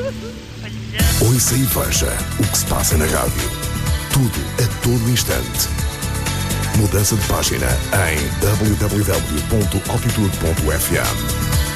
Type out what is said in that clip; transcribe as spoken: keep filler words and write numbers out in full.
Ouça e veja o que se passa na rádio. Tudo a todo instante. Mudança de página em w w w ponto altitude ponto f m.